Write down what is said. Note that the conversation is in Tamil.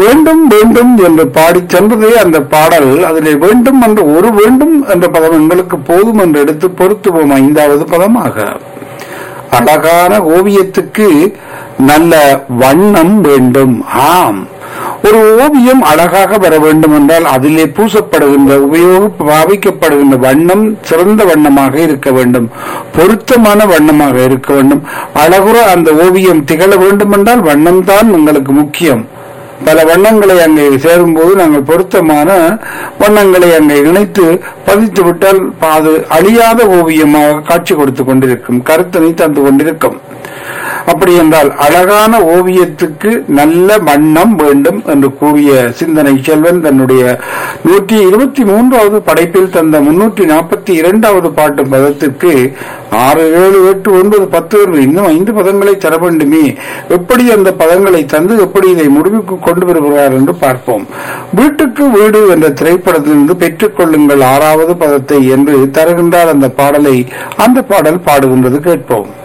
வேண்டும் வேண்டும் என்று பாடிச் சென்றதே அந்த பாடல். அதில் வேண்டும் என்ற ஒரு வேண்டும் என்ற பதம் எங்களுக்கு போதும் என்று எடுத்து பொருத்துவோம். 5வது பதமாக அழகான ஓவியத்துக்கு நல்ல வண்ணம் வேண்டும். ஆம், ஒரு ஓவியம் அழகாக வர வேண்டும் என்றால் அதிலே பூசப்படுகின்ற பாவிக்கப்படுகின்ற வண்ணம் சிறந்த வண்ணமாக இருக்க வேண்டும், பொருத்தமான வண்ணமாக இருக்க வேண்டும். அழகுற அந்த ஓவியம் திகழ வேண்டும் என்றால் வண்ணம் தான் எங்களுக்கு முக்கியம். பல வண்ணங்களை அங்கே சேரும்போது நாங்கள் பொருத்தமான வண்ணங்களை அங்கே இணைத்து பதித்து விட்டால் அது அழியாத ஓவியமாக காட்சி கொடுத்து கொண்டிருக்கும், கருத்தனை தந்து கொண்டிருக்கும். அப்படி என்றால் அழகான ஓவியத்துக்கு நல்ல வண்ணம் வேண்டும் என்று கூறிய சிந்தனை செல்வன் தன்னுடைய 123வது படைப்பில் தந்த 342வது பாட்டு பதத்திற்கு 6, 7, 8, 9, 10 இன்னும் 5 பதங்களை தர வேண்டுமே. எப்படி அந்த பதங்களை தந்து எப்படி இதை முடிவுக்கு கொண்டு வருகிறார் என்று பார்ப்போம். வீட்டுக்கு வீடு என்ற திரைப்படத்திலிருந்து பெற்றுக் கொள்ளுங்கள் 6வது பதத்தை என்று தருகின்றார் அந்த பாடலை. அந்த பாடல் பாடுகின்றது, கேட்போம்.